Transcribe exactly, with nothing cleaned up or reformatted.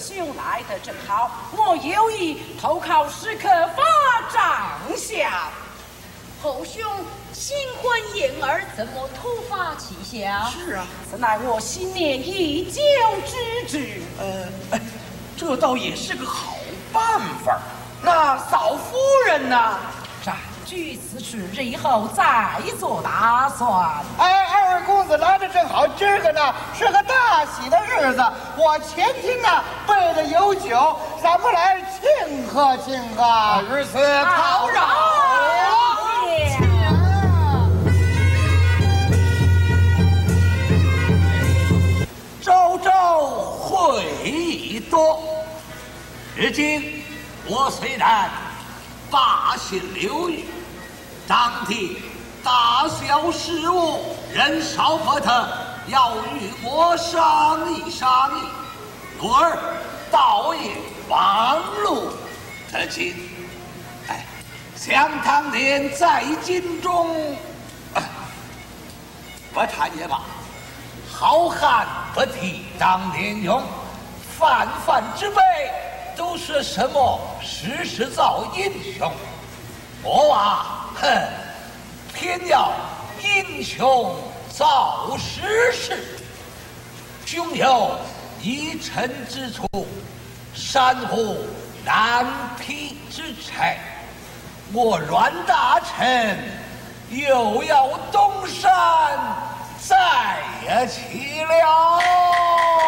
兄来得正好，我有意投靠时刻发帐下。 侯兄新婚燕尔，怎么突发奇想？ 是啊，此乃我新年已久之志。 呃，这倒也是个好办法。那嫂夫人呢？ 暂居此事，日后再做打算。 哎，二位公子来的正好，今儿个呢是个大喜的日子，我前厅呢备着有酒，咱们来庆贺庆贺。 如此讨饶。周周会多，如今我虽然罢薪留狱，当地大小事务人少不得，要与我商议商议。故而倒也忙碌得紧。哎，想当年在京中，啊、不谈也罢。好汉不提当年勇，泛泛之辈都说什么时时造英雄。我啊，哼，偏要英雄造时势，胸有一臣之处，山湖难披之才。我阮大臣又要东山再起了。